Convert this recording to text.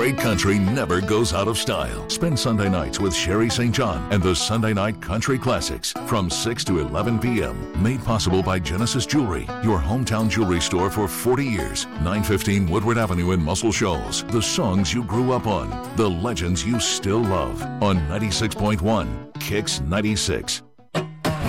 Great country never goes out of style. Spend Sunday nights with Sherry St. John and the Sunday Night Country Classics from 6 to 11 p.m. Made possible by Genesis Jewelry, your hometown jewelry store for 40 years. 915 Woodward Avenue in Muscle Shoals. The songs you grew up on. The legends you still love. On 96.1 Kicks 96.